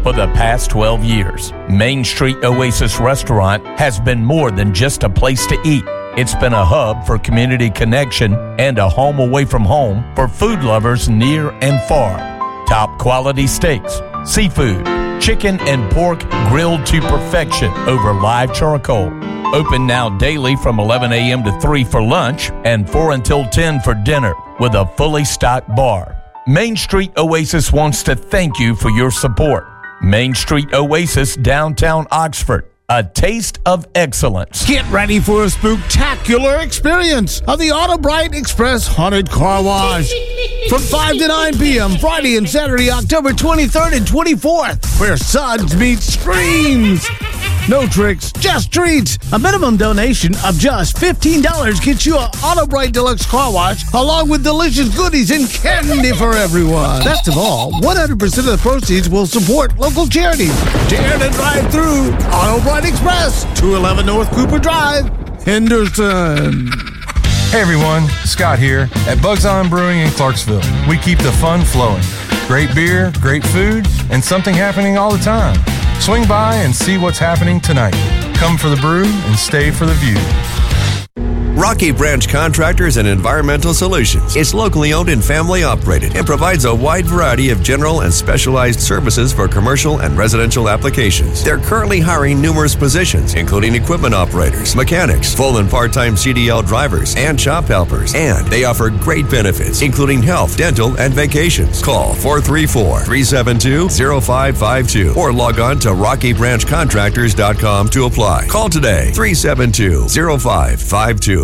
For the past 12 years, Main Street Oasis Restaurant has been more than just a place to eat. It's been a hub for community connection and a home away from home for food lovers near and far. Top quality steaks, seafood, chicken and pork grilled to perfection over live charcoal. Open now daily from 11 a.m. to 3 for lunch and 4 until 10 for dinner with a fully stocked bar. Main Street Oasis wants to thank you for your support. Main Street Oasis, downtown Oxford. A taste of excellence. Get ready for a spooktacular experience of the Auto-Bright Express Haunted Car Wash. From 5 to 9 p.m. Friday and Saturday, October 23rd and 24th, where suds meet screams. No tricks, just treats. A minimum donation of just $15 gets you an Auto-Bright Deluxe Car Wash, along with delicious goodies and candy for everyone. Best of all, 100% of the proceeds will support local charities. Dare to drive through Auto-Bright Express, 211 North Cooper Drive, Henderson. Hey everyone, Scott here at Bugs Island Brewing in Clarksville. We keep the fun flowing. Great beer, great food, and something happening all the time. Swing by and see what's happening tonight. Come for the brew and stay for the view. Rocky Branch Contractors and Environmental Solutions is locally owned and family operated and provides a wide variety of general and specialized services for commercial and residential applications. They're currently hiring numerous positions, including equipment operators, mechanics, full and part-time CDL drivers, and shop helpers. And they offer great benefits, including health, dental, and vacations. Call 434-372-0552 or log on to rockybranchcontractors.com to apply. Call today, 372-0552.